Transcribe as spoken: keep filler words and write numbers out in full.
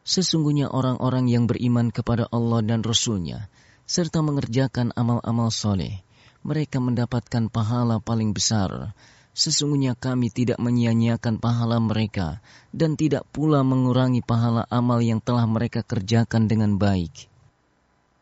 Sesungguhnya orang-orang yang beriman kepada Allah dan Rasul-Nya, serta mengerjakan amal-amal soleh, mereka mendapatkan pahala paling besar. Sesungguhnya kami tidak menyia-nyiakan pahala mereka, dan tidak pula mengurangi pahala amal yang telah mereka kerjakan dengan baik.